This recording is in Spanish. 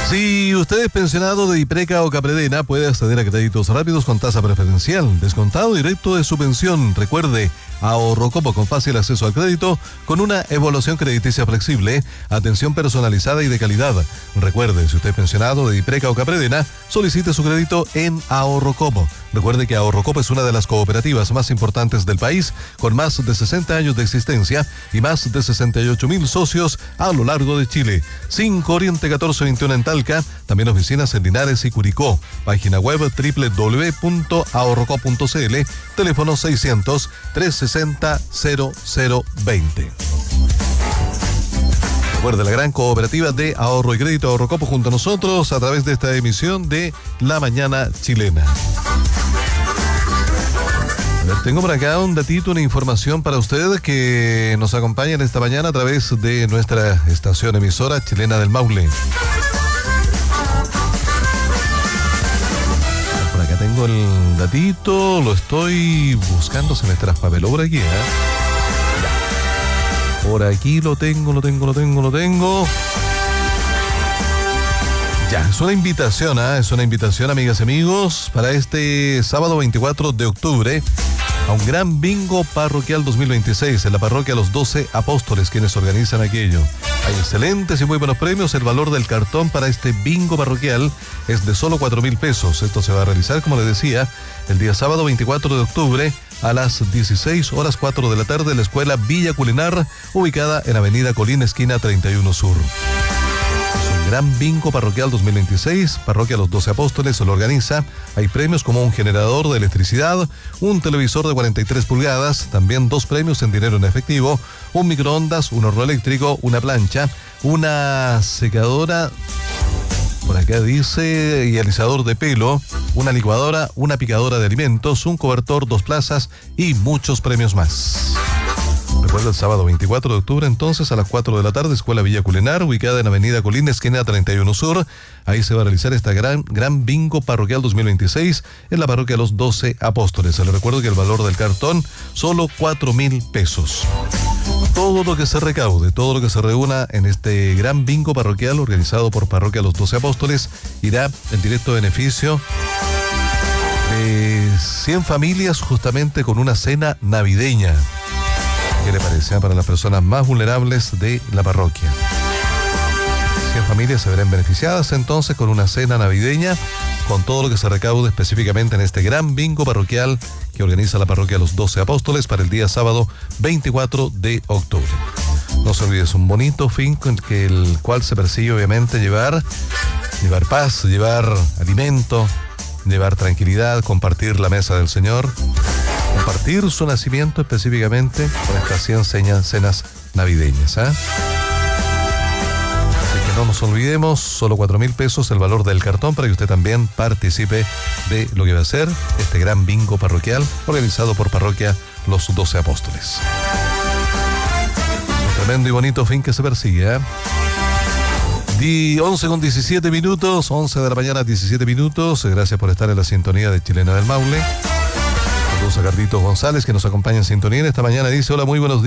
Si usted es pensionado de Ipreca o Capredena, puede acceder a créditos rápidos con tasa preferencial, descontado directo de su pensión. Recuerde, Ahorro Copo con fácil acceso al crédito, con una evaluación crediticia flexible, atención personalizada y de calidad. Recuerde, si usted es pensionado de Ipreca o Capredena, solicite su crédito en Ahorro Copo. Recuerde que Ahorro Copo es una de las cooperativas más importantes del país, con más de 60 años de existencia y más de 68.000 socios a lo largo de Chile. 5 Oriente 1421 en Talca, también oficinas en Linares y Curicó. Página web www.ahorrocop.cl, teléfono 600-360-0020. Recuerde, la gran cooperativa de ahorro y crédito Ahorro Copo junto a nosotros a través de esta emisión de La Mañana Chilena. Tengo por acá un datito, una información para usted que nos acompaña en esta mañana a través de nuestra estación emisora chilena del Maule. Por acá tengo el datito, lo estoy buscando, se me traspapeló por aquí, Por aquí lo tengo. Ya, es una invitación, amigas y amigos, para este sábado 24 de octubre a un gran bingo parroquial 2026 en la parroquia Los 12 Apóstoles, quienes organizan aquello. Hay excelentes y muy buenos premios. El valor del cartón para este bingo parroquial es de solo 4.000 pesos. Esto se va a realizar, como les decía, el día sábado 24 de octubre a las 16:04 de la tarde en la Escuela Villa Culinar, ubicada en Avenida Colina, esquina 31 Sur. Gran Bingo Parroquial 2026, Parroquia Los 12 Apóstoles se lo organiza. Hay premios como un generador de electricidad, un televisor de 43 pulgadas, también 2 premios en dinero en efectivo, un microondas, un horno eléctrico, una plancha, una secadora, por acá dice, y alisador de pelo, una licuadora, una picadora de alimentos, un cobertor, 2 plazas y muchos premios más. Recuerda, el sábado 24 de octubre, entonces, a las 4 de la tarde, Escuela Villa Culinar, ubicada en Avenida Colina, esquina 31 Sur. Ahí se va a realizar esta gran bingo parroquial 2026 en la parroquia Los 12 Apóstoles. Les recuerdo que el valor del cartón, solo 4.000 pesos. Todo lo que se recaude, todo lo que se reúna en este gran bingo parroquial organizado por Parroquia Los 12 Apóstoles, irá en directo beneficio de 100 familias, justamente con una cena navideña. ¿Qué le parece? Para las personas más vulnerables de la parroquia. 100 familias se verán beneficiadas entonces con una cena navideña, con todo lo que se recaude específicamente en este gran bingo parroquial que organiza la parroquia Los 12 Apóstoles para el día sábado 24 de octubre. No se olvide, es un bonito fin con el cual se persigue obviamente llevar paz, llevar alimento, llevar tranquilidad, compartir la mesa del Señor, compartir su nacimiento específicamente con estas 100 cenas navideñas. Así que no nos olvidemos, solo 4.000 pesos el valor del cartón para que usted también participe de lo que va a ser este gran bingo parroquial organizado por Parroquia Los 12 Apóstoles. Un tremendo y bonito fin que se persigue. 11:17 minutos, 11 de la mañana, 17 minutos. Gracias por estar en la sintonía de Chilena del Maule. Saludos a Carlitos González, que nos acompaña en sintonía en esta mañana. Dice: hola, muy buenos días.